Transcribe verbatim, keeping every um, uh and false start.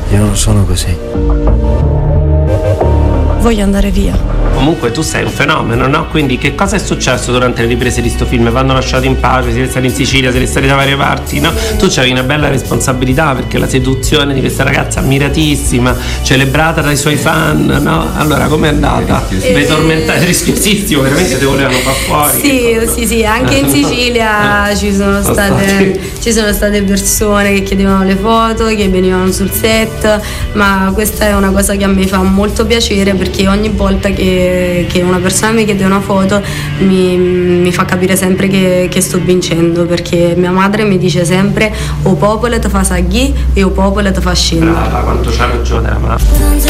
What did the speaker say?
Io non sono così. Voglio andare via. Comunque tu sei un fenomeno, no? Quindi che cosa è successo durante le riprese di sto film? Vanno lasciati in pace, siete stati in Sicilia, siete stati da varie parti, no? Tu c'avevi una bella responsabilità perché la seduzione di questa ragazza ammiratissima, celebrata dai suoi fan, no? Allora com'è andata? Eh, Mi tormentai, rischiosissimo, veramente ti volevano far fuori. Sì, sì, sì, anche in Sicilia ci sono state, ci sono state persone che chiedevano le foto, che venivano sul set, ma questa è una cosa che a me fa molto piacere perché ogni volta che che una persona mi chiede una foto mi, mi fa capire sempre che, che sto vincendo, perché mia madre mi dice sempre o popolo ti fa saghi e o popolo ti fa scendere. Brava, quanto c'ha ragione la mamma.